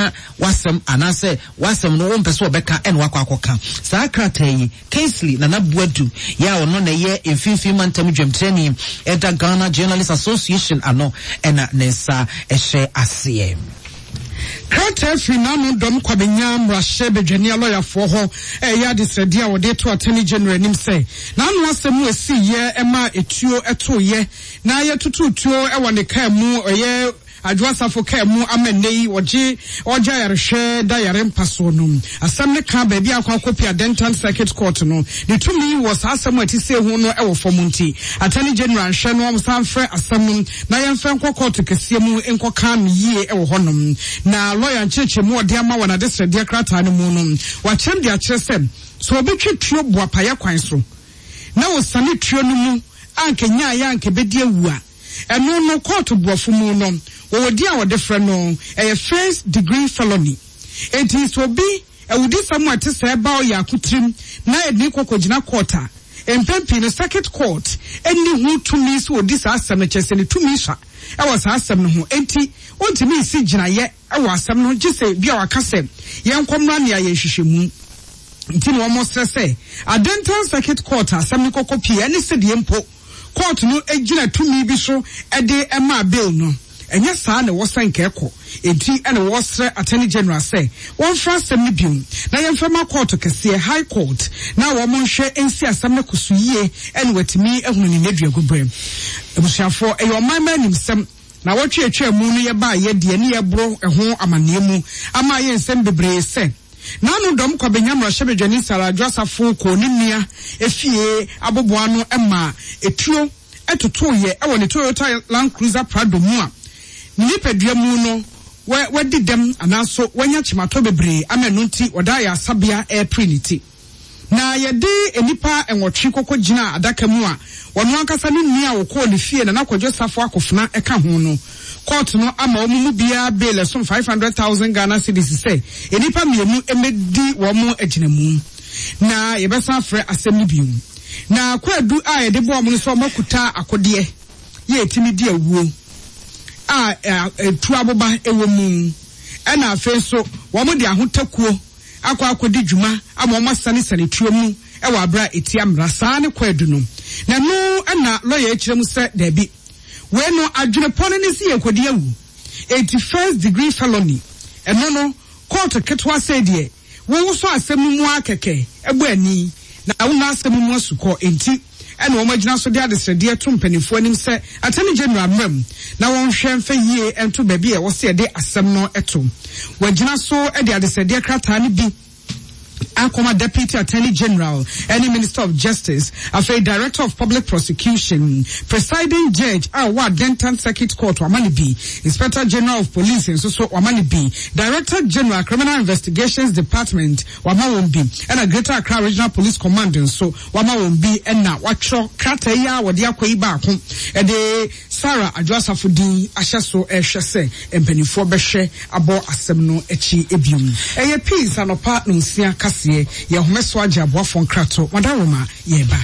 ka wasem anase wasem no wompese obeka en wakwakoka saa krata yi Kingsley Nana Buadu ya ono na ye mfimfim mantam dwemtreni eda Ghana Journalists Association ano ena nesa ehye ase Krata finano dom kwabenya mrahye bedwani lawyer for ho ya de sredi a wode to Attorney General nim say na anu asemu esi ye ema etuo eto ye na ye tututuo e wone ka mu ye adwasa fo ka mu amennei oje yarehwe da yare mpaso no asem ne ka ba bia akwa kopia Dental Circuit Court no the tumi was asem atise hu no e wo fomunti Attorney General hwe no amsanfre asem na yemfa nkọ court kese mu nkọ ka me yie e wo honom na lawyer ncheche mu ode ama wona de srede krata no mu no wa chem dia kire sem so obetwe tuo boapaya kwan so na wo sane tuo no mu ankenya ya ankebedi awua eno no court boafo mu no wodi a wode frɛ no first degree felony it is to be wodi samu ate se ba o yakutrim na edni kokogina court a empempi no circuit court eni hu tumi so wodi sa asem no kyese ne tumi sha e wo sa asem no ho enti ontimi isi gina ye e wo asem no gise bia waka se yenkomra ne aye hwehwemu nti no mo stress a Dental Circuit Court asem no kokopi eni se de mpo court no egina tumi bi so ede ema bill no enye saa na wosan keko enti ene wosre Attorney General say won fra asem ni biom na yemfama court kese high court na wo mo hwe ensi asem na kusuye ene watimi ehunu ni nedua gubrem ebusuafo eyo manman nimsem na wotwe atwa mu no ye ba ye de ne ye bro eho amane mu ama ye nsem bebre se na no dom kwa benyam rahye bedwani sara adwasafo ko ne nua efie aboboa no ema etuo etoto ye ewo ne Toyota Land Cruiser Prado mu a nipadua mu no wadi dem anaso wanya chimato bebre amenu nti oda ya sabia airprinity na yede enipa enwotwe kokogina adaka mu a wono ankasa ne nua wo ko ne fie na nakwadwo safo akofuna eka ho no court no ama omumu bia bail so 500,000 Ghana cedis say enipa mienu emedi wo mu aginamu na yebesa frɛ asɛm ni biom na kwadu a yede bo omu so makuta akode ye etimi di awuo tu aboba ewo mu ena afi so wo mo de ahotakuo akodi dwuma ama mo sane tuo mu e wa bra etia mrasa ne kwadu no na no ena lawyer ekirem se dabi we no adwene pone ne si ekodi awu 81st degree felony eno no court ketwa say de wo so asem mu akeke egbo ani na wo na asem mu asuko enti ene wo magina so de adesrede to mpanifo anim se Attorney General mam na won hwe mfa yie ento ba bi e wo se de asem no eto wagina so e de adesrede krata ne bi Akoma Deputy Attorney General, any Minister of Justice, Director of Public Prosecution, Presiding Judge, Dental Circuit Court, Wamani Inspector General of Police, and so Wamani Director General Criminal Investigations Department, Wamawumbi, and a Greater Accra Regional Police Command, so Wamawumbi, and now Wacho Krateya, Wadiakwe Bakum, and the Sarah Adwasafudi, Ashaso Eshase, and Benifo Beshe, Abo Asemno Echi Ebium. A peace and a partner, Kasie, Yahumeswaja Boafon Krato, Madaroma, Yeba.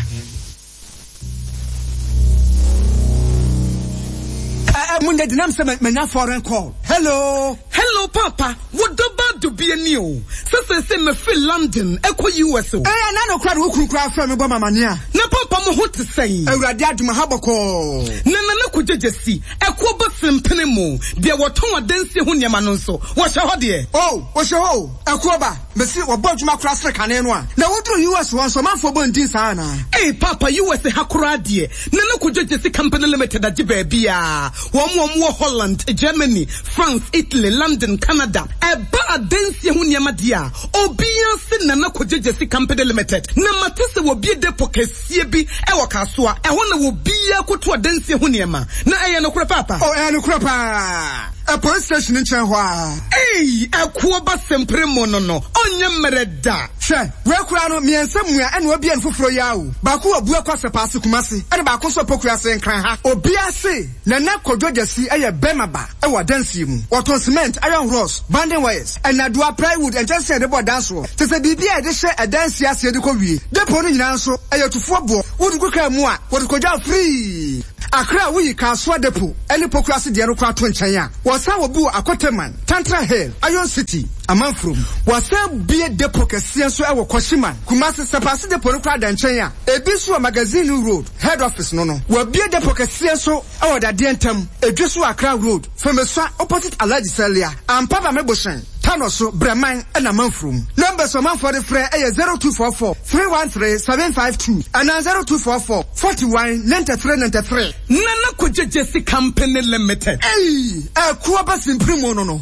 Munde dinam se menya foreign call. Hello papa, what about to be a new? Se me feel London, echo US. Eh na no kra wo kura fra me bo mamania. Na papa mo hot say. Awurade aduma haboko. Na kujejesi, echo ba sempene mo. De woton adansi ho niam no so. Wo hye ho de. Oh, wo hye ho. Echo ba, me si wo bo aduma kra sre kane no a. Na wodru US won so manfo bo ndin sa na. Eh papa US hakura de. Na kujejesi company limited agi ba bia. Wo Holland, Germany, France, Italy, London, Canada. Eba adensi hu niam dia. Obia se na kujejesi company limited. Na matese wo bie de pokesie bi e wakasoa. E ho na wo bia koto adensi hu niam. Na eye no kura papa. Oh, eye no kura pa. A police station in Chanhua. Hey, a kuoba sempre monono. Onye mereda. She, we kurano mi ensemua and we be en fufro yawo. Baku abua kwa se pass kumasi. And baku so pokua se nkran ha. Obia se, na na kodwojasi eye bemaba. E wa dance mu. Waton cement, iron rods, banding wires. And na dua plywood and just say the boy dance roll. Te se bibia de share a dance ya se de ko wie. De poni nyina so eye tufo bo. Wo du kwa mu a, wo du koja free. Accra we Kaswa Depo, any Pokrasi Dianokra Twinchaya, was how Abu Akoteman, Tantra Hill, Iron City, Amanfrum, was there be a depo Kasianso Awa Koshiman, Kumasi Sapasi de Porukra Danchaya, a Biswa Magazine Road, head office nono, will be a depo Kasianso, our Dientum, a Joshua Accra Road, from a opposite Alaji Celia, and Papa Meboshan. Tanoso, Breman, and Amanfrum. Numbers of for the Frey 0244 313 752 and 0244 41 93 Nana Kujesi Company Limited. Hey, a Kuabas in Primono.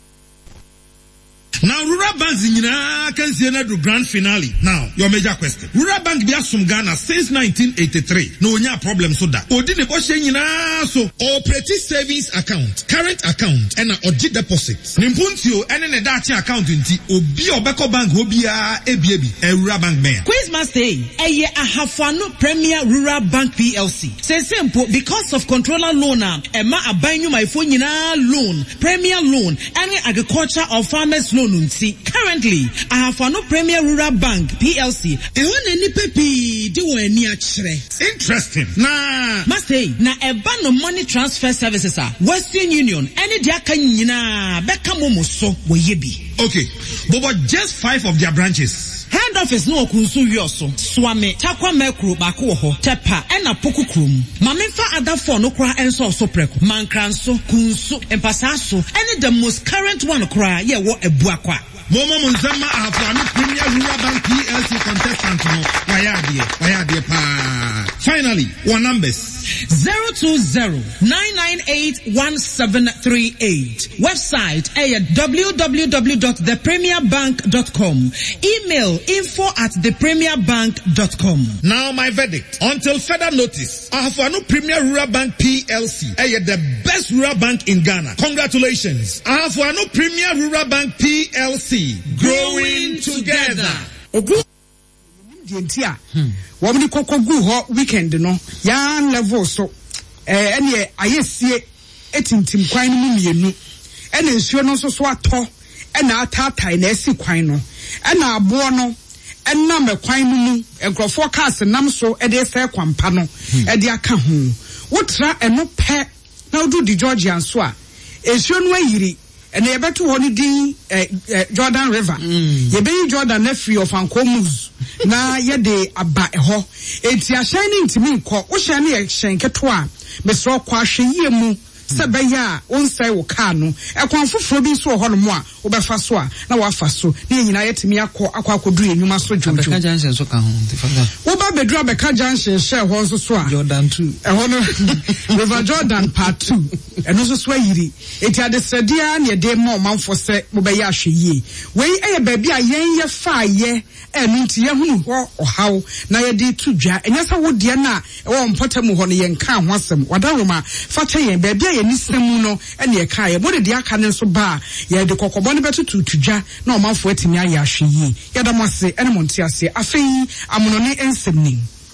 Now, Rural Bank can see the grand finale. Now, your major question. Rural Bank be from Ghana since 1983. No problem so that. Odine so operating savings account, current account, and oji deposits. Nimpuntio and an dachi account inti obi obeko bank obia ebi a Rural Bank man. Quizmaster eye ahafano Premier Rural Bank PLC. Say simple because of controller loan ema abanyu my phone loan, Premier loan, and agriculture or farmers loan. Currently, I have no Premier Rural Bank PLC. Interesting. Nah. Must say, na a ban of money transfer services are Western Union. Any diaka nyina beka momo so yebi. Okay, but just 5 of their branches. Head office no kunsu yoso. Swame takwa mekru bako ho tepa ena poku krum. Mamemfa other 4 no kra enso so preko. Mankranso kunsu empasaso. Any the most current one kra ye wo ebuakwa. Momo Munzama Afrani Premier Rural Bank PLC contestant no wayadie pa. Finally, one numbers 020-998-1738. Website www.thepremierbank.com. Email info@thepremierbank.com. Now my verdict. Until further notice, Afrani Premier Rural Bank PLC the best rural bank in Ghana. Congratulations. Afrani Premier Rural Bank PLC. Growing together. Wamni koko gu ho weekend no yan level so ene ayesie etintim kwan no mienu ene nsuo no so ato ene atatai na esi kwan no ene abo no ena me kwan no mu enkrofo cars nam so ede efe kwampa no ede aka ho wotra eno pe na odu di Georgian so a nsuo no ayiri ene yebeto ho ni din Jordan River yebe Jordan na free of Ankomus na yede aba ho enti ahyan ni ntimi nkọ wo hyan ne hyan keto a mesro kwa hweye mu sebeya onsai wo ka no ekwan foforo bi so ho no mo a wo befa so a na wo afa so ne nyina yetimi akwakodu enwuma so jojo Abeka Junction so ka ho tifaga wo ba bedru Abeka Junction share ho so a Jordan 2 ho no River Jordan part 2 eno so ayiri enti adesedia ne de mo manfo se mo be ya hweye wei eye ba bi a yen ye fa ye enu nti ye hunu ho ohaw na ye de tudwa enya sa wo de na wo mpotamu ho ne yen ka ho asem wadaroma fata yen ba bi a ni semu no ene ye ka ye bo de aka ne so ba ye de kokobo ne betutu tudwa na omanfo atimi aye ahweye ye da mo ase ene mo nti ase afei amono ne ensemni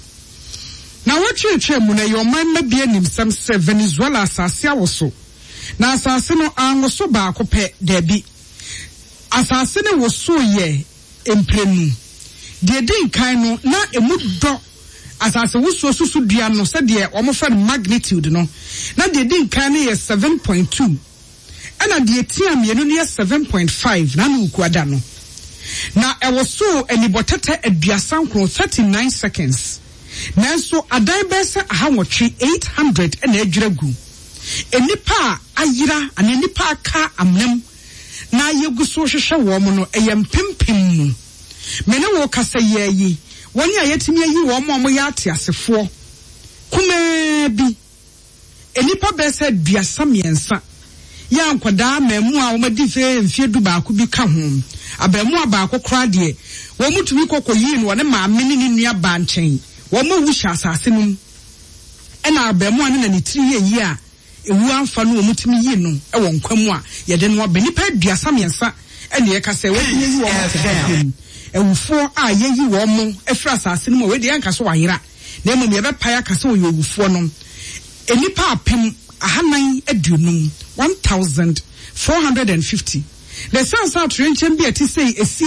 na wotwetwe mu na ye oman mabie nimsam se Venezuela asase awoso na asase no anwoso ba akopɛ dabi asase ne woso ye emprenu de din kan no na emu do asase woso susu dua no se de omofa magnitude no na de din kan no ye 7.2 ana de tia mienu no ye 7.5 na no kuada no na ewoso enibotete aduasan kro 39 seconds nanso adan bese ahawotwe 800 ena adwiragu enipa ayira ane nipa aka amnam na yeguso hwehwe wo mo no eyempempem mu mene wo kasa yeyi woni ayetimi ayi wo mo ya ate asefo kuma bi enipa bese duasa miensa ya nkwada mamu a wo madi fe mfie du ba ko bi ka ho abamu aba akokra de wo mutumi kokoyi no ne maame ne nua ba nchen wo mo wuhya asase num ena abamu ane na nitiri yeyi a ewu anfa no wo mutumi yi no e wo nkwamu a ye de no abenipa duasa miensa ene ye kasa wo yi wo mo ewufo a yeyi wo mo efra asase num we de yanka so wayera na emom ye be paya kasa wo yewufo no enipa apem ahanan aduonum 1450 the sense out renchen bi ati say esia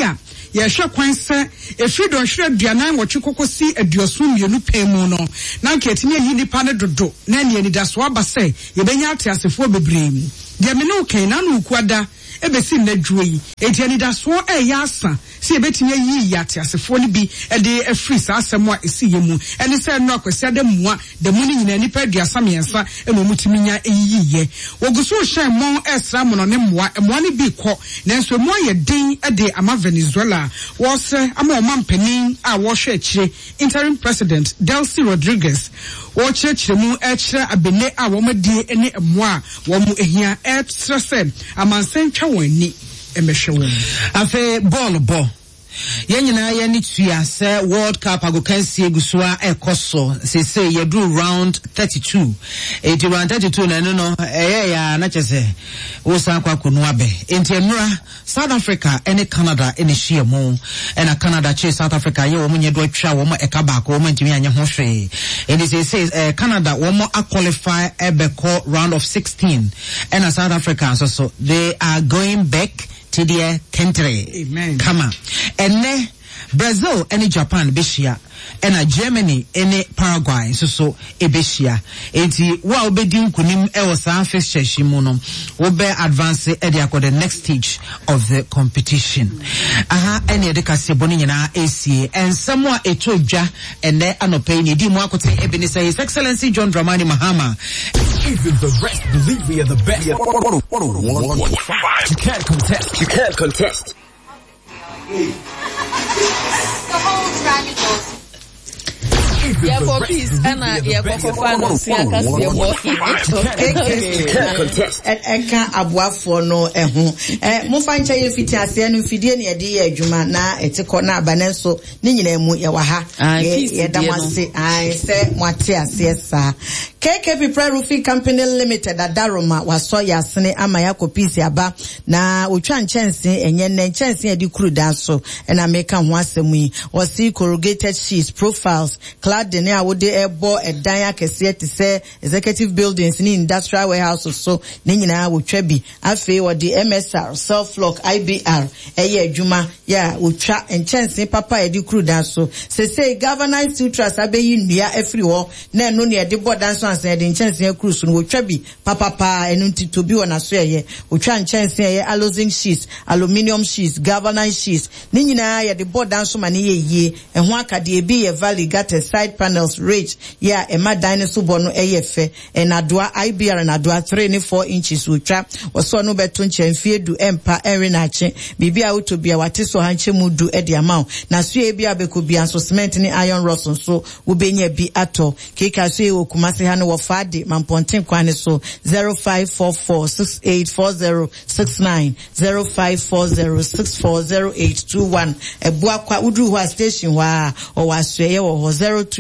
yɛhwɛ kwan sɛ efiri dɔnhwere aduanan wɔtwe kokosi aduoso mmienu pɛmu no na nketimi ayi nipa ne dodo na ne anidaso aba sɛ yɛbɛnya ateasefoɔ bebree mu deɛ me no kan na no kuada ebesi nnadwo yi enti anidaso ɛyɛ asa sɛ yɛbɛtumi ayi ateasefoɔ no bi ɛde afiri saa asɛm a esi yɛ mu ɛne sɛ no akwasi ada mua da mu ne nyina nipa aduasa miɛnsa ɛna ɔmutumi nya eyiye woguso hyɛn mmɔn ɛsra mo no ne mmoa ne bi kɔ nanso mu ayɛ den ɛde ama Venezuela wɔsɛ ama ɔmampanin a wɔhwɛ akyire interim president Delcy Rodriguez wɔkyerɛkyerɛ mu ɛkyerɛ abene a wɔmadie ne mmoa a wɔn ehia ɛkyerɛ sɛ amansan twa wɔn ani ɛmɛhwɛ wɔn afei bɔɔl yɛn nyinaa yɛ ne tua sɛ World Cup agokansie gusua ɛkɔso sese yɛduru round 32 eti round 32 na no no ya na kyese wo san kwa kunu abe enti emra South Africa ene Canada ene hye mu ena Canada che South Africa ye wo munye do atwa wo eka baako wo ntimi anya ho hwe enti sese Canada wo mo qualify ebeko round of 16 ena South Africa so they are going back to the country. Amen. Come on. And Brazil and Japan beshia and Germany and Paraguay so ebeshia. Eti wa obedi kunim e wasa fixture shimuno obe advance e dia the next stage of the competition. Aha ene de kase boni nyina ACA and somewhat etodwa and there anope ni di mu akote ebini say His Excellency John Dramani Mahama. Even the rest believe we are the best. You can't contest. You can't contest. The whole rally goes. Yeah, for peace, and yeah, for finance, yeah, contest. Eka abua for no mo fancha ye fiti ase no fidie ne de ye adwuma na etiko na abanenso ni nyina mu ye wa ha ye da wase ai se mwate ase sa KKP Roofing Company Limited adaroma waso ya sene ama ya kopisi aba na otwa nchense enye ne nchense edi kuru da so na meka ho asemu yi wasi corrugated sheets profiles clad ne awode ebo edan akese te se executive buildings ni industrial warehouses so ne nyina wotwa bi afi wodi MSR self lock IBR eye adwuma ya wotwa nchense papa edi kuru da so se governance to trust abeyi ndua afri ho na eno ne edi bodan so anse edi nchense cruise no wotwa bi papa enu tito bi wona so eye wotwa nchense eye alloying sheets aluminium sheets governance sheets ne nyina ya de bodan so mane ye eho akade ebi ye valley gutter side panels rage ya ema dinosaur bono eye fe enadoa IBR enadoa 3 ne 4 inches wotwa woso no beto nchemfie du empa erinache bibia utobia wate so hanche mudu edi amount na so e bia bekobia so cement ni iron rods so wo benya bi ato keka so e okumase ha no wo fade mamponten kwane so 0544684069 0540640821 ebua kwa udru ho station wa o wasue wo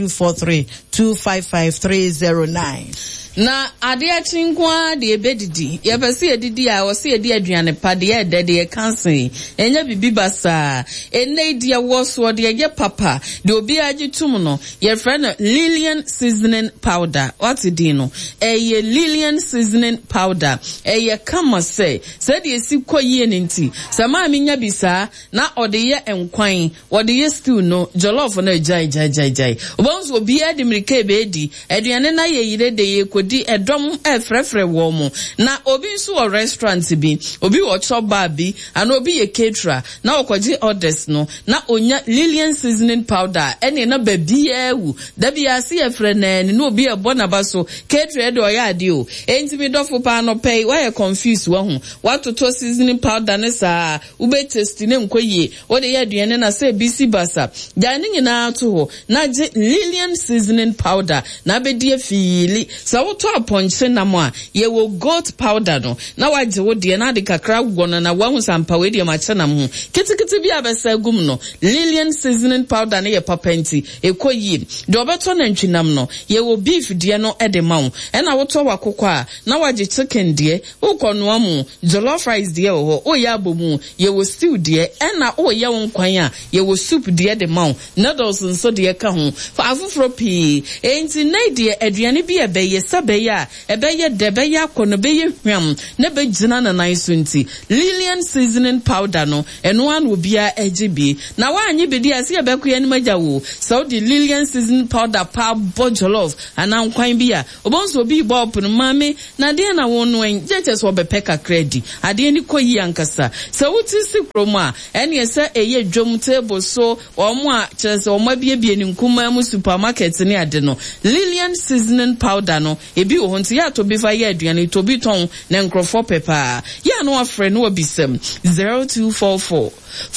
0243255309 na ade achinkwa de ebedidi ye pese edidi a wo se edi aduane pa de ye de ye kanse enya bibi basa enne di wo so de ye papa de obi agitum no ye friend Lillian seasoning powder what di no ye Lillian seasoning powder ye kama se de esi koyie nti sama amenya bisa na ode ye enkwan ode ye stew no jollof no jai obonso obi adi mirike be edi aduane na ye yire de ye di edom efrefre wo mu na obi nso wo restaurant bi obi wo chop bar bi and obi ye caterer na okoji orders no na onya Lillian seasoning powder ene na babia wu da bia se efre na ni no obi ebo na ba so caterer de oya ade o entimi dofo pa no pay why confuse wo hu watoto seasoning powder ne sa ube test ne nkoye wo de ye aduane na se bisi basa ja ni nyina to ho na je Lillian seasoning powder na be die fiili so to aponche na mo a ye wo goat powder no na waje wo de na de kakra gwono na wahu sampa we de ma che na mo kitikiti bi abesa gum no Lillian seasoning powder na ye papenti ekoyi de obeto na ntwinam no ye wo beef de no e de ma wo e na wo to wakokọ a na waje chicken de wo kono amu jollof rice de wo o ya bomu ye wo stew de e na o ye wo nkwan a ye wo soup de de ma wo noodles nso de ka ho fa afufro pi enti na de aduane bi e be ye sabeya ebeye debeya kono beye hwam na begyina na nan so nti Lillian seasoning powder no eno an obi a egibi na wanyi bedi ase ebekoye ni magya wo Saudi Lillian seasoning powder pa bojolof anan kwan bia obonso obi bop no mame na de na wonu en jeches obepeka credit ade ni koyi ankasa so wuti si kroma ene ese eye dwom table so omo a chese omo biebie ni nkuma mu supermarket ni ade no Lillian seasoning powder no ebi wo honti ya to bifa ye aduane to bi ton na nkrofo pepa ya no afre no obisem 0244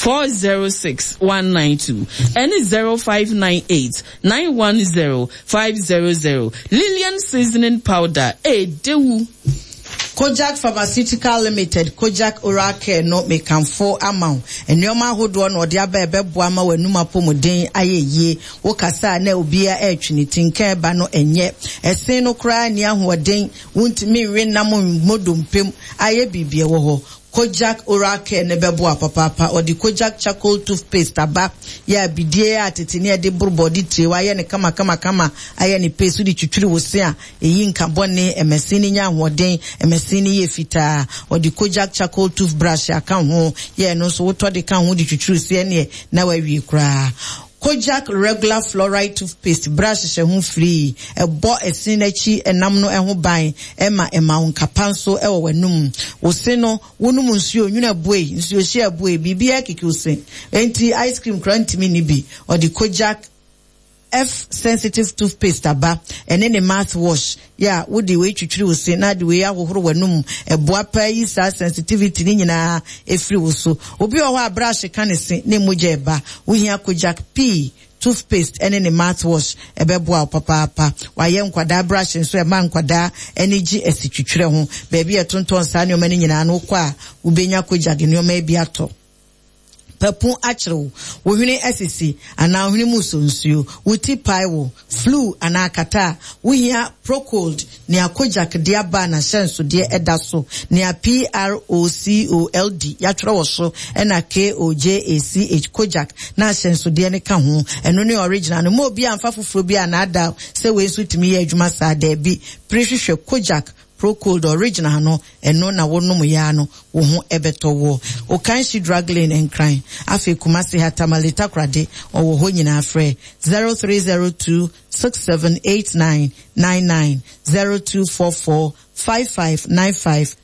406 192 and 0598 910 500 Lillian seasoning powder dewu Kojak Pharmaceutical Limited, Kojak Oral Care no mekamfo amount. Enyoma hodo no de aba ebeboa ma wanuma pomuden ayeye. Wokasa na obia etwini tinka ba no enye. Esen no kra ni ahoden wuntimi nwe nam modompem aye bibie wo ho. Kojak Oral Care ne beboa papa or the Kojak charcoal toothpaste aba ya bidie atetene de burbody trewa ye ne kama aye ne paste di twitwiri wo se a eyi nka bone emesini nya hoden emesini ye fita or the Kojak charcoal toothbrush aka ho ye no so woto de kan ho di twitwiri se ne na wa wi kra Kojak regular fluoride toothpaste brush she ho free ebo esinachi enam no eho ban ema unkapanso ewo wanum wose no wonum nsuo nwuna boy nsuo hia boy bibia kiki wose enti ice cream crantimi ni bi or the Kojak F sensitive toothpaste aba ene ne mouthwash ya wodi we twitwiri wo se na de we ahohoro wanum eboa pa yi sa sensitivity ni nyina efri wo so obi o ho abrush kanese ne moja eba wo hia Kojak P toothpaste ene ne mouthwash ebeboa papa wa ye nkwada brush nso e man kwada energy esitwitwire ho ba bia tonton sa ne o mani nyina no kwa ubenya Kojak ne o ma bi ato Pepun achro, wohune SEC, ana wohune musonsuo, wuti paiwo, flu anakata, wuhia Procold, ni Kojak diaba na shensu die edaso, ni PROCOLD, yatro woso, ena KOJACH Kojak, na shensu die ne kahu, enoni original, mo bia mfafufu bia na ada, se wensu timi ye juma sa debi, prehwehwe Kojak, Procold original no eno na wonum ya no wo ho ebeto wo o kanshi drug lane and crime afi kumasi hatamalita krade o wo ho nyina afre 0302 678999 0244 5595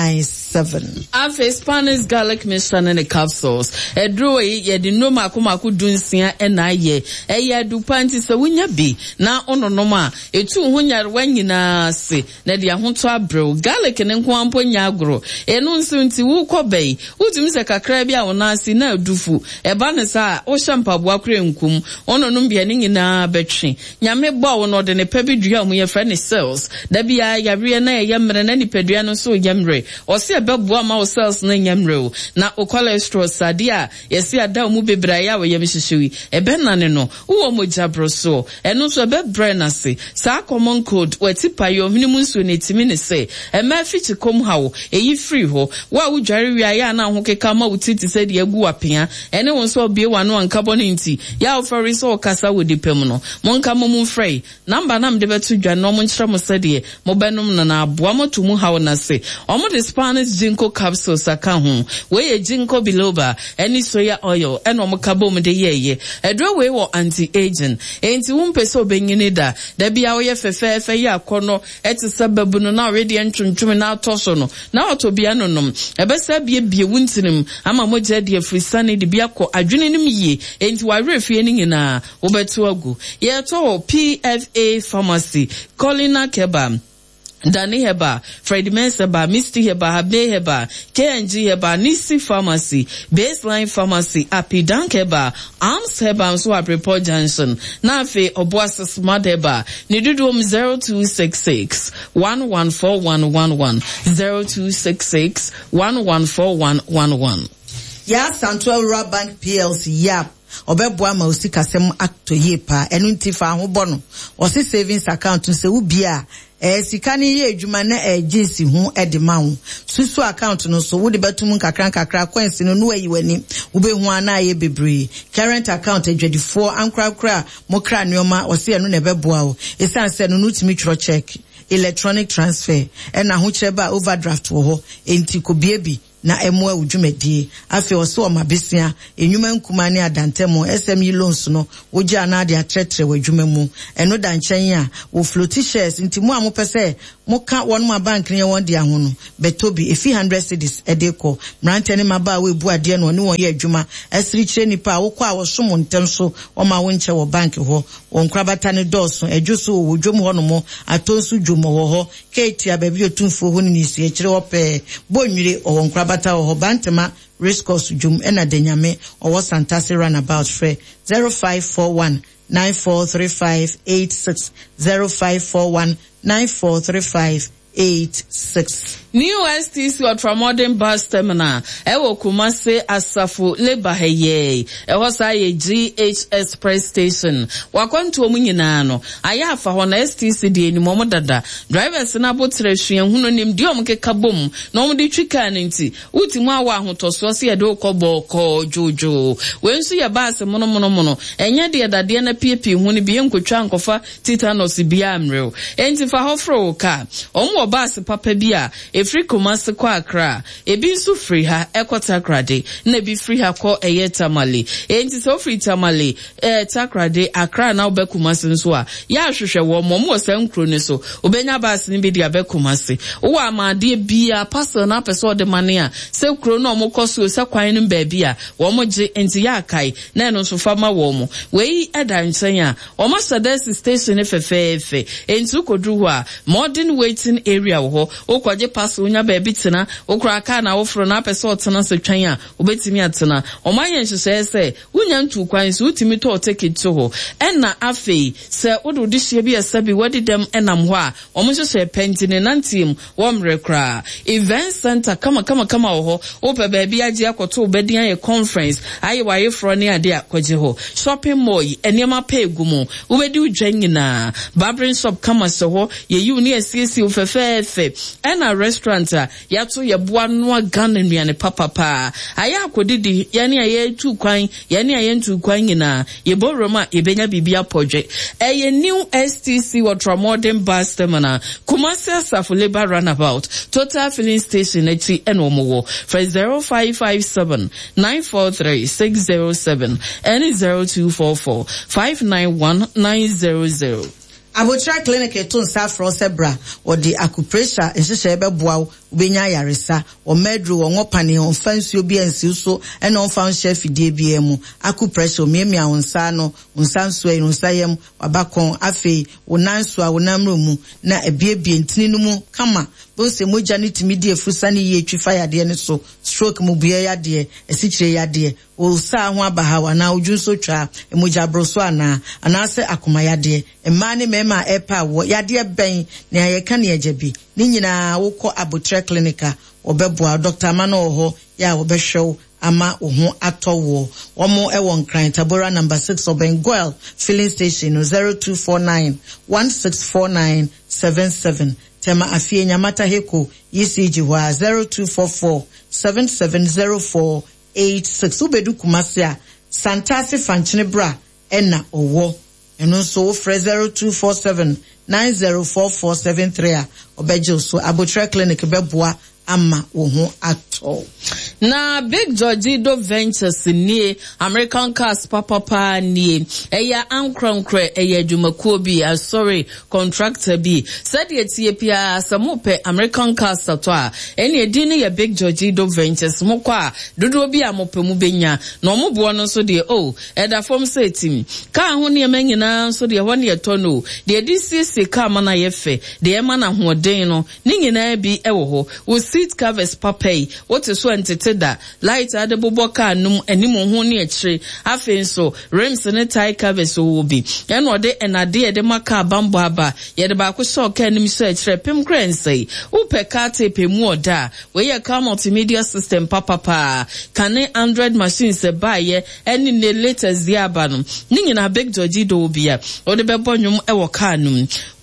97 Afe Spanish garlic mixture and the capsules. Edro ye di no maku dunsia ena ye. Eye du panti se wunya bi na ono noma etu hunya wanyina se na dia honto abrew garlic ne nko ampo nya agro. Enu nso nti wu kobei. Utumi se kakra bia wona se na adufu. Eba ne sa o shampabo akre nkum. Ono no bia ne nyina betwe. Nyame bo wo no de ne pebi dua mu ye friend cells. Da bia yare na ye mre na ni pedua no so yam or see a beboa ma cells na nyamre na o cholesterol sadia yesi ada mu bebraya we yemhihyewi e benane no wo mo jabro so eno so be brain ase sa common code wati payo hinimu nso netimi ne se e ma fichi kom hawo eyi free ho wa wo dware wi aya na ho keka ma wutiti se de agu apia ene won so bie wano an carbon nti ya oferi so kasa wo dipem no monka mo free number nam de betu dwa no mo nkyere mo se de mo benum na aboa mo to mu hawo na se omo the Spanish Ginkgo capsules aka ho we Ginkgo biloba any soya oil and omo kabom de ye edro we wo anti-aging enti wumpeso benyini da bia wo ye fefe ya kono etisa babu no na already entwuntwum na atoso no na otobia no nom ebesa bie wuntinim ama moja de afrisane de bia ko adwene nim yie enti wa refie ni nyina wo betu agu ye to PFA Pharmacy Colina Kebam Dani Heba, Freddy Menseba, Misty Heba, Habe Heba, KNG Heba, Nisi Pharmacy, Baseline Pharmacy, Apidank Heba, Arms Heba, so Report Johnson, Nafe, Obuasa Smart Heba, Nidudum 0266 114111, 0266 114111. Ya Central Rural Bank PLC, yap. Obeboa ma osika sem acto yepa enu ntifa ho bono osi savings account se ubia sika ni ye adwuma na agency ho edema ho susu account no so wo de betum kakra coins no no ayi wani wo be hu ana ye bebre current account adwadifo ankra mo kra neoma osi enu na beboa o esan se no nutimi twro check electronic transfer and na ho kyereba overdraft wo ho enti ko biebi na emwa udwumadie afi oso o mabesia enwuma nkuma ne adantemo SME loans no wogya na de atretre wadwuma mu eno da nkyɛn a wo floaty shares nti mu amopese moka won bank ne won de aho no betobi efi 100 cedis edeko mrante ne maba we bu ade no ne won ye adwuma asiri kyerɛ nipa a wokɔ a wosom ntem so o ma wo nkyɛ wo bank ho won krabata ne dɔso adwoso wo dwom ho no mo atonso dwom ho ho ketia ba bi otumfo ho ni sie kyerɛ wo pɛ bonwire o won krabata ho bantema Riscos Jum ena denyame or Santasi runabout free 0541 943586 0541 943586. New STC Ultramodern Bus Terminal ewo Kumasi Asafu Leba Heye ewo saye GH Express Station wakwantu omu nyinaa no aya afa ho na STC die ni momo dada drivers na botre hwien hunu nim die omkeka bom na omde twika nti utimu awa ahotoso se ye de okobɔ ko jojo wensu ye bus mono enye de dade na piepie hunu bi enkotwa nkofa tetanus bia amreo enti fa hofro ka omo bus papa bia Free Kumasi kwa Accra, ebi nso free ha Takrade, na ebi free ha ko eye Tamale. Enti so free Tamale, Takrade, Accra na ube Kumasi nso a, ya hwehwe wo mo se nkro ne so, obenya bas ni bi de abe Kumasi. Wo amade bia pastor na pese ode mane a, se kro na mo koso se kwan no baabi a, wo mo gye enti ya kai, na no so fama wo mo. Wei eda nchen a, o mo sadesi station efefefe. Enti ukodu ho a, modern waiting area wo ho, ukwaje pass unya baby tena okra aka na wofro na pese otena se twan a obetimi atena omaye nhyehyɛ sɛ unya ntu kwan so utimi to take to ho ɛna afei sɛ wodo de hye bi asabi wadi dem ɛnam ho a omhyehyɛ pentine nantim womrekra event center kama wo ho ope baby agye akoto obedi an conference aye waye fro ne ade akɔgye ho shopping mall enema pay gumo ubedi udwa nyina barbering shop kama se ho ye yu ne asiesi ofefefe ɛna restaurant yato yeboa no Ghana nnuane papa aya akodidi yane aye tu kwan yane aye ntu kwan nyina yeboroma yebenya bibia podwe eye new STC Ultramodern Bus Terminal Kumasi Asafo Leba Runabout Total Filling Station eti enomowo for 0557 943 607 and 0244 591 900. Abotra clinic eto nsa fro sebra or the acupressure ehyehyɛ ebeboa ubenya yaresa o medro o ngopane on fansuo bi ansi so ena on fan chef die bi emu acupressure miemia onsa no onsanso e onsayem wabakon afei wonanso a wonamro mu na ebiebie ntini no mu kama bonse moja ne timidi efusa ne ye twifa yade ne so stroke mu bia yade esikyire yade o sa ho abahawa na odwunso twa emoja broso ana se akoma yade emma ne mema epa wo yade ben na ayeka ne ajabi ni nyina wokɔ Abotre clinica obeboa Dr. Mano ho ya obehwew ama ohu atowo omo ewo nkran Tabora number 6 Obengoel filling station 0249 164977 tema afie Nyamata Heko ECG wa 0244 770486 ubedu Kumasi a Santasi Fanchine Bra ena owo eno so ofre 0247 904473 obejo so Abotre clinic beboa ama ohu ato na Big Georgido Ventures ni American Cars papa ni eya ankronkre eya dwumakuo bi sorry contractor bi said etie pia samope American Cars to a ene edin ya Big Georgido Ventures mokwa dodo bi amopemu benya na omobo no so de eda form setim ka ho ne manyina so de ho ne etono de DCC ka mana yefe de ema na hoden no ne nyina bi ewo ho wo seat covers papai what is so entity da light adebobo ka num animu ho ne akire afen so rims ne tie covers wo bi ene ode enade de maka bambo aba ye de ba ko so ka nim so akire pem krense upe ka tape mu oda we ye ka multimedia system papa kane Android machines se baye ene ne latest dia aba no ni nyina Big Georgido obia ode bebo nwum e wo ka num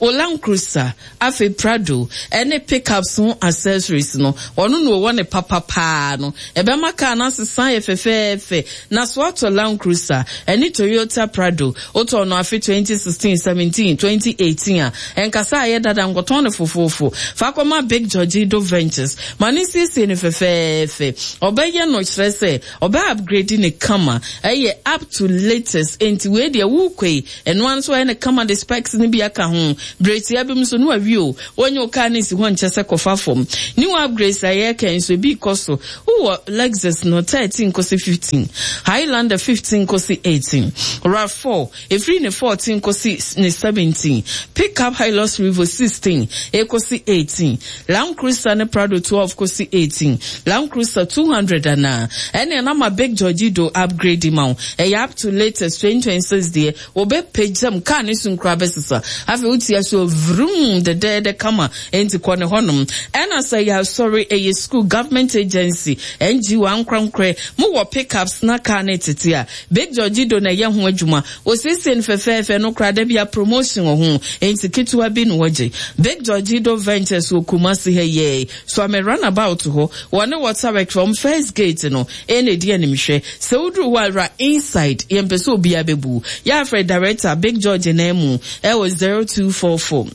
Land Cruiser, Afe Prado, any pickups no accessories no, ono no one papa pa no, ebema ka na sesan efefefe, na swato Land Cruiser, any Toyota Prado, oto no afe 2016, 17, 2018, enkasa ayeda da ngotone fofofo, fakoma Big Georgido Ventures, manisi se efefefe, obeye no stresse, obe upgrading ne kama, eye up to latest, enti we de wukwe, and once when a kama the specs ni biaka hon, breti abim so no awiu, when you can is one chese kofa form. New upgrades aye can so be koso, Lexus no 13 kosi 15, Highlander 15 kosi 18, RAV4, Efree ne 14 kosi ne 17, Pickup Hilux Revo 16, kosi 18, Land Cruiser ne Prado 12 kosi 18, Land Cruiser 200 and nama Big Georgido upgrade mount, up to latest 2026 there, obe page them can isun krabesisa, have uti so vroom the dead kama enti kwane honum, and I say ya sorry a school government agency, NG1 Crankre, more pickups na kanetitia, Big Georgido na ya huajuma, osisi nfefe no kradebia promotion ohun, enti kitu wabin waje, Big Georgido Ventures ukumasi heye, so I'm a runabout ho, wane waterwork from first gate no, ene di animishe, se udru walra inside, yempeso biabebu, ya Fred Director, Big George Nemu, was 0244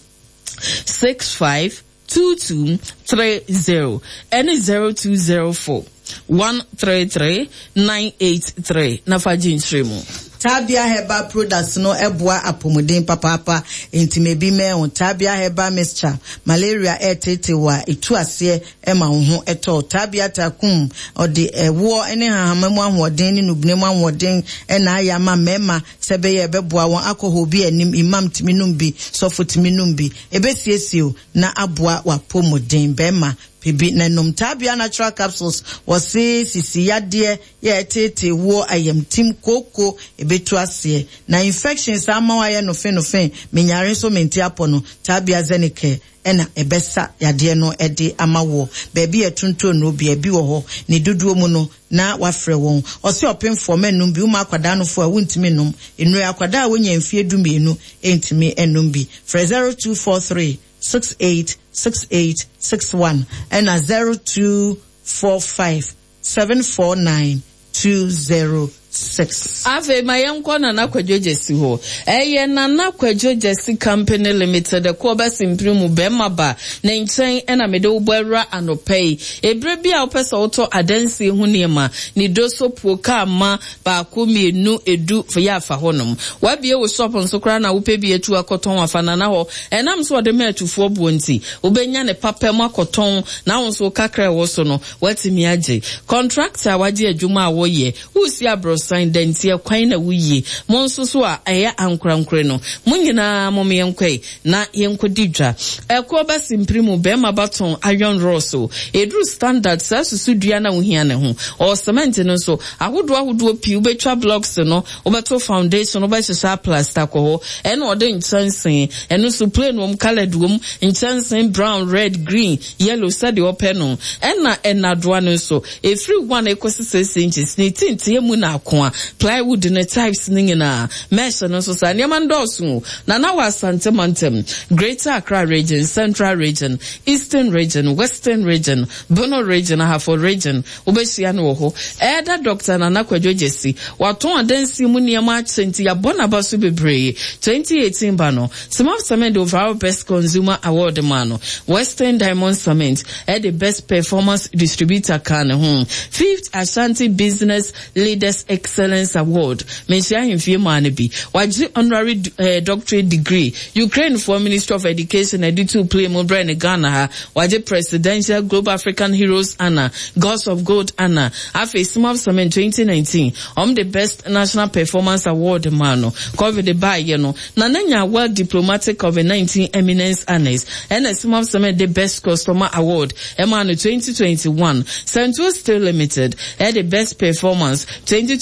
652230, and 0204 133 983, Nafajin Shrimu. Tabia Heba products no eboa apomodin papa enti mebi me on Tabia Heba mixture malaria etetewa etu ase ema ho eto Tabia takum odi ewo ene hahamamu ahoden ni nubnemu ahoden ena ayama mema sebe ye beboa won alcohol bi anim imam timinum bi sofo timinum bi ebesiesio na aboa wa pomodin bema Pibi na nom Tabia natural capsules wasi sisi yade ye tete wo ayam tim koko ebetu ase na infections ama wa ye no fe menyare so menti apono Tabia Zenike ena ebesa yade no ede amawo bebi etunto no bi ebi wo ho ne duduo mu no na wafre won ose opemfo menum bi uma akwada no fo a wuntimi nom enu akwada a wonya mfie dumienu entimi enum bi 0243 686861 and 0245 749 206. Ave mayanko na nakwadwo jesi ho. Eye na nakwadwo jesi company limited the koba simprimu bema ba na nchen ena mede ubwera anopei. Ebre bia opesa oto adansi hu niema ni doso puoka ama ba kumi enu edu ya fa honum. Wabie wo shop nso kra na upebi etu akoton afana na ho. Enam so de metufuo buonti. Ubenya ne papem akoton na wonso kakra wo so no. Watimi age. Contractor wadi adwuma awoye. Usi abro sign dentia kwan na wuyi monsusu a eya ankrankre no munyina momenkwe na yenkodidwa ekoba simprimu bema baton iron rosso edru standard sasusu dua na wohia ne ho o cement no so ahodo pi ubetwa blocks no obeto foundation obehisa plaster ko ho eno ode nchansen eno so plain wom colored wom nchansen brown red green yellow sade openo enadoa no so every one ekosise 6 inches ni tintie mu na plywood in the types ningina mesh no so sa niamandosu na wasante mantem Greater Accra region, Central region, Eastern region, Western region, Bono region, Ahafo region obeshia no ho eda doctor na nakwadwo jesi waton adansi mu niama senti ya bona basu bebre 2018 bano some of cement overall best consumer award mano Western Diamond Cement the best performance distributor kan ho 5th Ashanti Business Leaders Excellence Award. Menshia himfie mane bi. Waji honorary doctorate degree. Ukraine for Ministry of Education editu play mo brand Ghana ha. Waji Presidential Global African Heroes Anna. Gods of Gold Anna. Afe Small Summit 2019. The best national performance award mano. Cover the buy no. Nananya World Diplomatic COVID-19 Eminence Honors. And a Small Summit the best customer award. Emano 2021. Central Steel Limited. The best performance 2020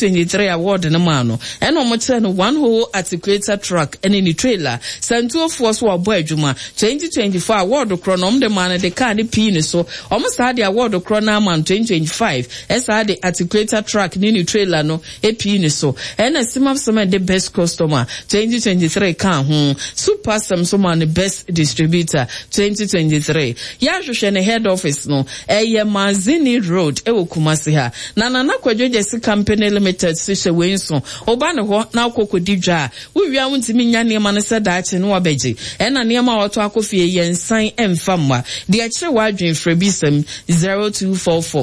2023 award no ma no eno mo kire no one whole articulator truck ene ni trailer santuo force wo abo adwuma 2024 award kro no de man de car ne pin so omo sa de award kro na man 2025 esa de articulator truck ni trailer no e pin so ena simap some the best customer 2023 kan ho super samso man the best distributor 2023 ya hwehwe ne head office no eye Mazini Road e Kumasi ha na Kwadwo Jesse Company Limited sise wenso oba ne ho na akokodi dwa wo wia wontimi nya ne ma ne sedaache no wabeje ena ne ma wato akofie yensan emfamwa de akire wadwen frebisem 0244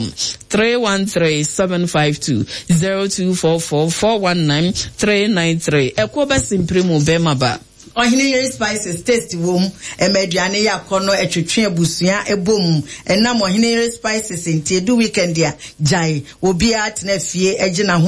313752 0244 419 393 ekoba simpremu bema ba Ohine Yeri Spices taste wom emeduane yakono etwetwe abusua ebom enam Ohine Yeri Spices ntie du weekend ya jai obi at na fie egina